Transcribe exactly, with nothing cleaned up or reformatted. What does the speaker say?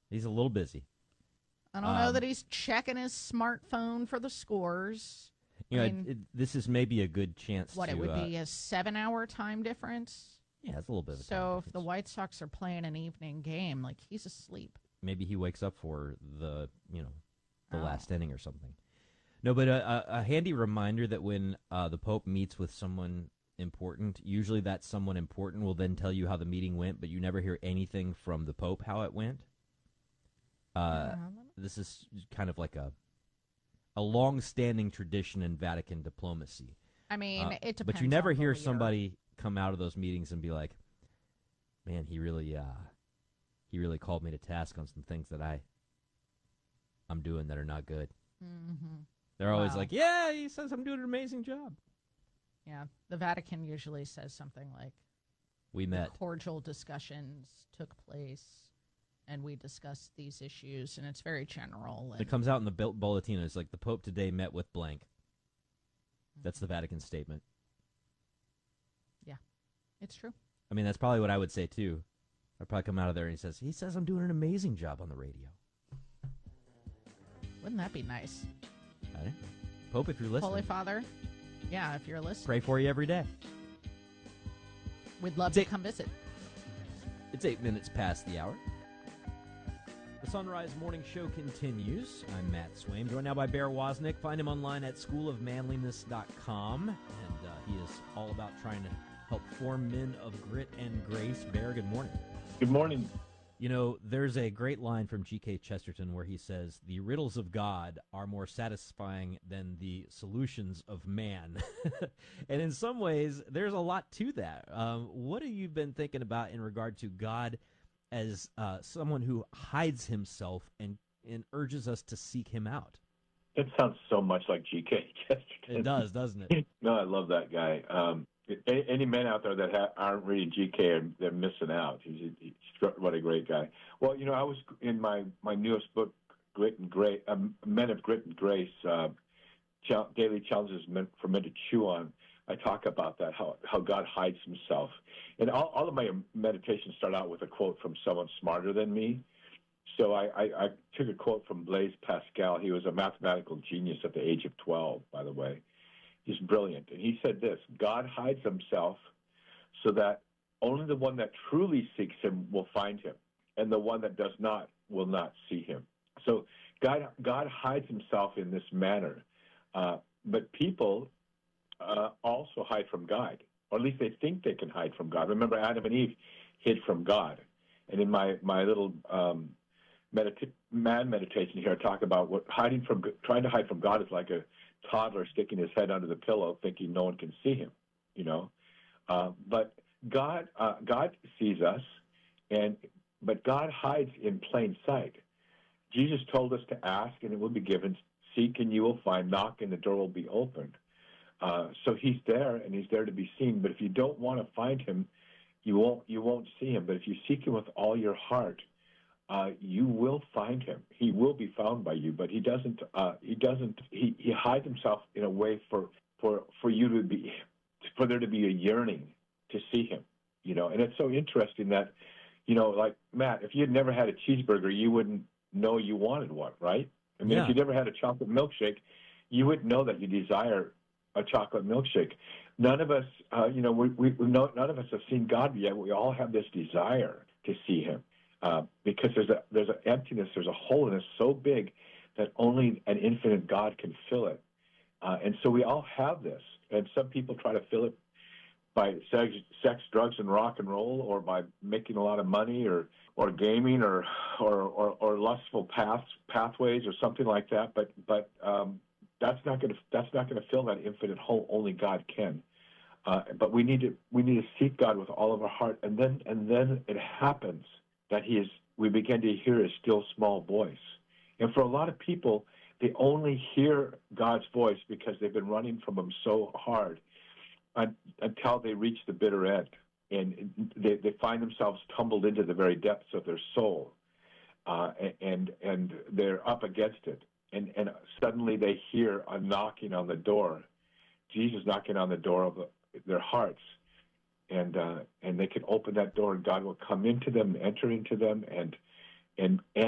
He's a little busy. I don't know that Um, he's checking his smartphone for the scores. I you know, it, mean, it, this is maybe a good chance what, it to. would Uh, be a seven hour time difference? yeah, it's a little bit of a time So if the difference. White Sox are playing an evening game, like, he's asleep. Maybe he wakes up for the you know the Oh. last inning or something. No, but a, a, a handy reminder that when uh, the Pope meets with someone important, usually that someone important will then tell you how the meeting went, but you never hear anything from the Pope how it went. Uh, Yeah. this is kind of like a a long-standing tradition in Vatican diplomacy. I Uh, mean, it but you depends never on the hear leader. somebody come out of those meetings and be like, "Man, he really, uh, he really called me to task on some things that I I'm doing that are not good." Hmm. They're always Well, like, "Yeah, he says I'm doing an amazing job." yeah. The Vatican usually says something like, We the met. cordial discussions took place and we discussed these issues, and it's very general. It And comes out in the bulletin. It's like the Pope today met with blank. That's the Vatican statement. yeah, it's true. I mean, that's probably what I would say too. I'd probably come out of there and he says, "He says I'm doing an amazing job on the radio." Wouldn't that be nice? I don't know. Pope, if you're Holy listening, Father, yeah, if you're listening, pray for you every day. we'd love It's to eight, come visit. it's eight minutes past the hour. The Sunrise Morning Show continues. I'm Matt Swaim, joined now by Bear Wozniak. Find him online at school of manliness dot com, and uh, he is all about trying to help form men of grit and grace. Bear, good morning. Good morning. You know, there's a great line from G K Chesterton where he says, "The riddles of God are more satisfying than the solutions of man." And in some ways, there's a lot to that. Um, what have you been thinking about in regard to God as uh, someone who hides himself and, and urges us to seek him out? That sounds so much like G K It Chesterton. does, doesn't it? No, I love that guy. Um, any, any men out there that ha- aren't reading G K, are, they're missing out. He's, he's what a great guy. Well, you know, I was in my, my newest book, Grit and Grace, um, Men of Grit and Grace, uh, Ch- Daily Challenges meant for Men to Chew On. I talk about that, how, how God hides himself. And all, all of my meditations start out with a quote from someone smarter than me. So I, I, I took a quote from Blaise Pascal. He was a mathematical genius at the age of twelve, by the way. He's brilliant. And he said this: God hides himself so that only the one that truly seeks him will find him, and the one that does not will not see him. So God, God hides himself in this manner. Uh, but people uh, also hide from God, or at least they think they can hide from God. Remember, Adam and Eve hid from God. And in my, my little um, medita- man meditation here, I talk about what hiding from, trying to hide from God is like a toddler sticking his head under the pillow, thinking no one can see him. You know, uh, but God, uh, God sees us, and but God hides in plain sight. Jesus told us to ask, and it will be given; seek, and you will find; knock, and the door will be opened. Uh, so He's there, and He's there to be seen. But if you don't want to find Him, you won't you won't see Him. But if you seek Him with all your heart, uh, you will find him. He will be found by you, but he doesn't. Uh, he doesn't. He, he hides himself in a way for for for you to be, for there to be a yearning to see him. You know, and it's so interesting that, you know, like Matt, if you had never had a cheeseburger, you wouldn't know you wanted one, right? I mean, if Yeah. you never had a chocolate milkshake, you wouldn't know that you desire a chocolate milkshake. None of us, uh, you know, we, we, we know, none of us have seen God yet. We all have this desire to see him. Uh, because there's a there's an emptiness, there's a holiness so big that only an infinite God can fill it, uh, and so we all have this. And some people try to fill it by sex, sex, drugs, and rock and roll, or by making a lot of money, or or gaming, or or or, or lustful paths pathways, or something like that. But but um, that's not going to that's not going to fill that infinite hole. Only God can. Uh, but we need to we need to seek God with all of our heart, and then and then it happens that he is, we begin to hear his still small voice. And for a lot of people, they only hear God's voice because they've been running from him so hard un, until they reach the bitter end. And they, they find themselves tumbled into the very depths of their soul, uh, and and they're up against it. And, and suddenly they hear a knocking on the door, Jesus knocking on the door of their hearts. And uh, and they can open that door, and God will come into them, enter into them, and and